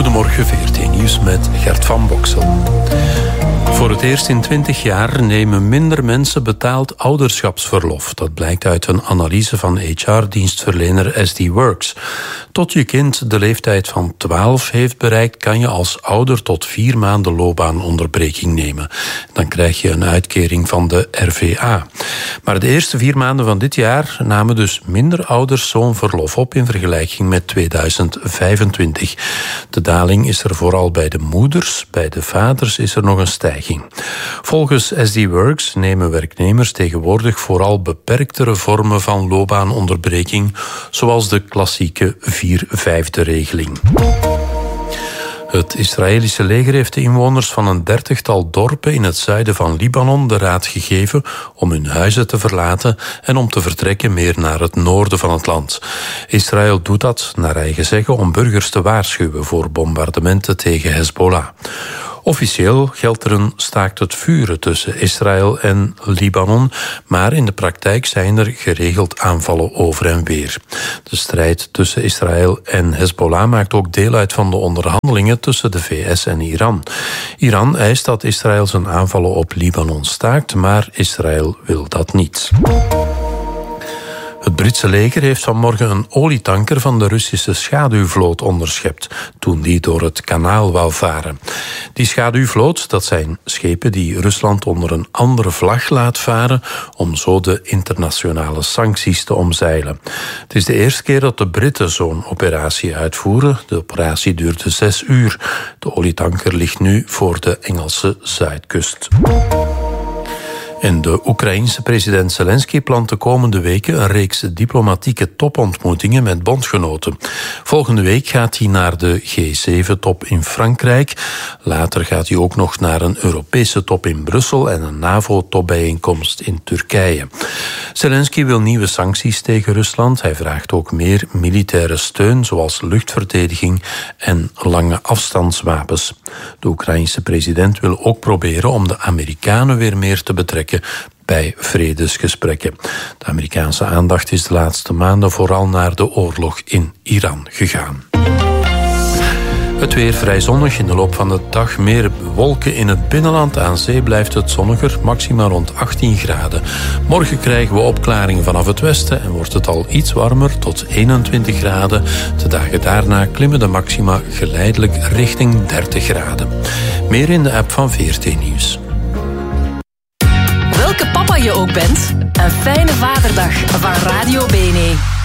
Goedemorgen, VRT Nieuws met Gert van Boksel. Voor het eerst in 20 jaar nemen minder mensen betaald ouderschapsverlof. Dat blijkt uit een analyse van HR-dienstverlener SD Works. Tot je kind de leeftijd van 12 heeft bereikt, kan je als ouder tot 4 maanden loopbaanonderbreking nemen. Dan krijg je een uitkering van de RVA. Maar de eerste 4 maanden van dit jaar namen dus minder ouders zo'n verlof op in vergelijking met 2025. De daling is er vooral bij de moeders, bij de vaders is er nog een stijging. Volgens SD Works nemen werknemers tegenwoordig vooral beperktere vormen van loopbaanonderbreking, zoals de klassieke 4/5-regeling. Het Israëlische leger heeft de inwoners van een 30-tal dorpen in het zuiden van Libanon de raad gegeven om hun huizen te verlaten en om te vertrekken meer naar het noorden van het land. Israël doet dat, naar eigen zeggen, om burgers te waarschuwen voor bombardementen tegen Hezbollah. Officieel geldt er een staakt het vuren tussen Israël en Libanon, maar in de praktijk zijn er geregeld aanvallen over en weer. De strijd tussen Israël en Hezbollah maakt ook deel uit van de onderhandelingen tussen de VS en Iran. Iran eist dat Israël zijn aanvallen op Libanon staakt, maar Israël wil dat niet. Het Britse leger heeft vanmorgen een olietanker van de Russische schaduwvloot onderschept toen die door het kanaal wou varen. Die schaduwvloot, dat zijn schepen die Rusland onder een andere vlag laat varen om zo de internationale sancties te omzeilen. Het is de eerste keer dat de Britten zo'n operatie uitvoeren. De operatie duurde 6 uur. De olietanker ligt nu voor de Engelse zuidkust. En de Oekraïense president Zelensky plant de komende weken een reeks diplomatieke topontmoetingen met bondgenoten. Volgende week gaat hij naar de G7-top in Frankrijk. Later gaat hij ook nog naar een Europese top in Brussel en een NAVO-topbijeenkomst in Turkije. Zelensky wil nieuwe sancties tegen Rusland. Hij vraagt ook meer militaire steun, zoals luchtverdediging en lange afstandswapens. De Oekraïense president wil ook proberen om de Amerikanen weer meer te betrekken bij vredesgesprekken. De Amerikaanse aandacht is de laatste maanden vooral naar de oorlog in Iran gegaan. Het weer vrij zonnig, in de loop van de dag meer wolken in het binnenland. Aan zee blijft het zonniger, maximaal rond 18 graden. Morgen krijgen we opklaringen vanaf het westen en wordt het al iets warmer tot 21 graden. De dagen daarna klimmen de maxima geleidelijk richting 30 graden. Meer in de app van VRT Nieuws. Welke papa je ook bent, een fijne vaderdag van Radio Bene.